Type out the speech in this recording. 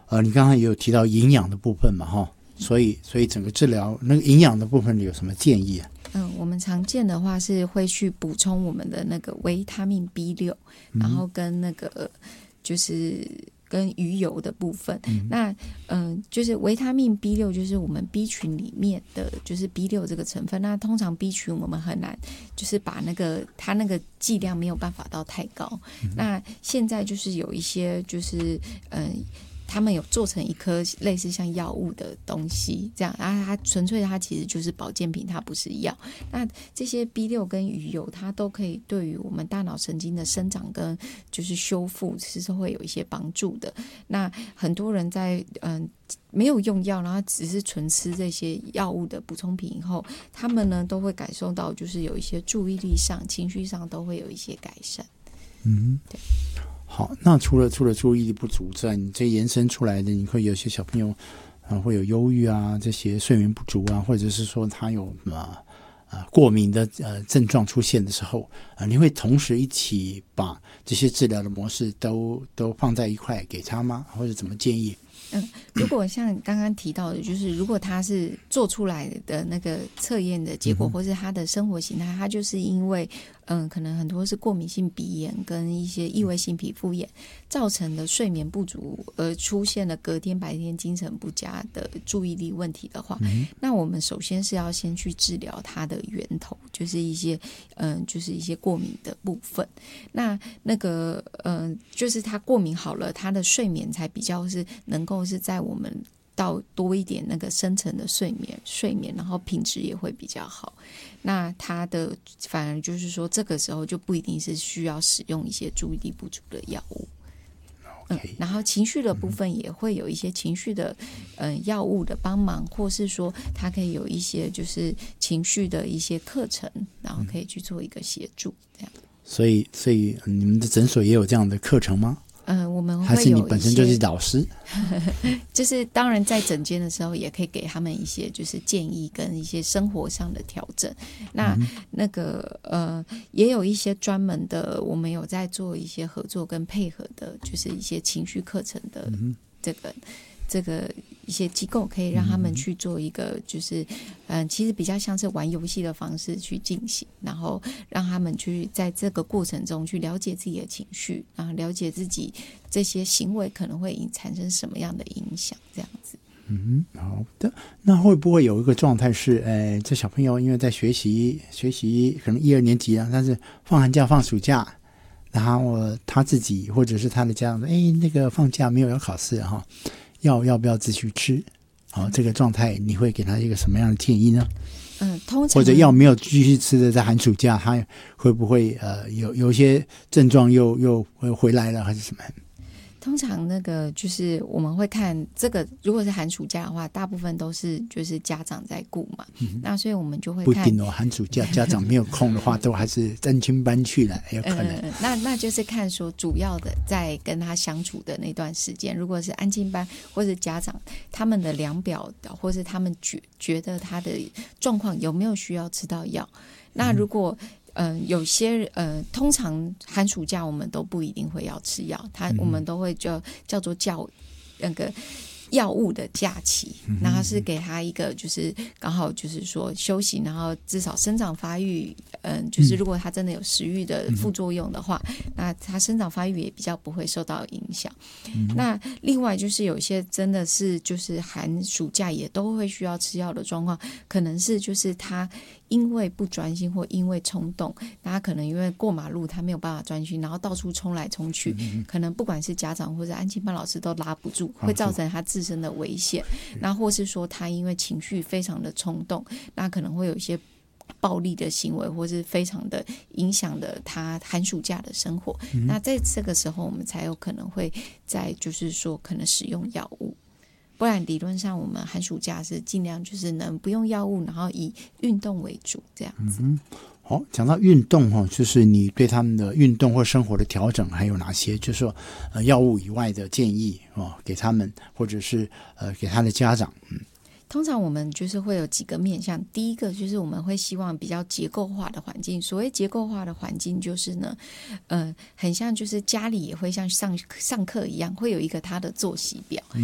你刚刚也有提到营养的部分嘛，哈，所以整个治疗那个营养的部分有什么建议啊？ 我们常见的话是会去补充我们的那个维他命 B6，然后跟那个就是跟鱼油的部分。那就是维他命 B6 就是我们 B 群里面的就是 B6 这个成分。那通常 B 群我们很难就是把它那个剂量没有办法到太高。那现在就是有一些就是他们有做成一颗类似像药物的东西，这样，然后它纯粹它其实就是保健品，它不是药。那这些 B6 跟鱼油，它都可以对于我们大脑神经的生长跟就是修复，其实会有一些帮助的。那很多人在没有用药，然后只是纯吃这些药物的补充品以后，他们呢都会感受到就是有一些注意力上、情绪上都会有一些改善。对。 好，那除了注意力不足之外，你这延伸出来的，你会有些小朋友会有忧郁啊，这些睡眠不足啊，或者是说他有过敏的症状出现的时候你会同时一起把这些治疗的模式都放在一块给他吗？或者怎么建议？ 如果像刚刚提到的，就是如果他是做出来的那个测验的结果，或是他的生活形态，他就是因为可能很多是过敏性鼻炎跟一些异位性皮肤炎造成的睡眠不足，而出现了隔天白天精神不佳的注意力问题的话，那我们首先是要先去治疗它的源头，就是一些就是一些过敏的部分。那个就是他过敏好了，他的睡眠才比较是能够是在我们到多一点那个深层的睡眠，然后品质也会比较好。那他的反而就是说，这个时候就不一定是需要使用一些注意力不足的药物。然后情绪的部分也会有一些情绪的药物的帮忙，或是说他可以有一些就是情绪的一些课程，然后可以去做一个协助这样。 所以你们的诊所也有这样的课程吗？ 我们会有还是你本身就是老师？ 就是当然在诊间的时候也可以给他们一些就是建议跟一些生活上的调整。那个也有一些专门的，我们有在做一些合作跟配合的，就是一些情绪课程的这个一些机构，可以让他们去做一个就是其实比较像是玩游戏的方式去进行，然后让他们去在这个过程中去了解自己的情绪，然后了解自己这些行为可能会产生什么样的影响这样子。 好的。那会不会有一个状态是这小朋友因为在学习可能1、2年级啊，但是放寒假放暑假，然后他自己或者是他的家长那个放假没有要考试哈，要不要继续吃？这个状态你会给他一个什么样的建议呢？ 通常或者要没有继续吃的，在寒暑假他会不会有一些症状又回来了，还是什么？ 通常那个就是我们会看这个，如果是寒暑假的话，大部分都是就是家长在顾嘛，那所以我们就会看不一定寒暑假家长没有空的话，都还是安亲班去了，有可能。 那就是看说主要的在跟他相处的那段时间，如果是安亲班或者家长他们的量表，或是他们觉得他的状况有没有需要吃到药，那如果有些通常寒暑假我们都不一定会要吃药，我们都会叫做那个药物的假期，然后是给他一个就是刚好就是说休息，然后至少生长发育，就是如果他真的有食欲的副作用的话，那他生长发育也比较不会受到影响。那另外就是有些真的是就是寒暑假也都会需要吃药的状况，可能是就是他因为不专心或因为冲动，那他可能因为过马路他没有办法专心，然后到处冲来冲去，可能不管是家长或者安亲班老师都拉不住，会造成他自身的危险。那或是说他因为情绪非常的冲动，那可能会有一些暴力的行为，或是非常的影响了他寒暑假的生活。那在这个时候我们才有可能会在就是说可能使用药物，不然理论上我们寒暑假是尽量就是能不用药物，然后以运动为主这样子。 好，讲到运动就是你对他们的运动或生活的调整还有哪些？就是说药物以外的建议给他们，或者是给他的家长。 通常我们就是会有几个面向，第一个就是我们会希望比较结构化的环境。所谓结构化的环境就是呢很像就是家里也会像上课一样，会有一个他的作息表，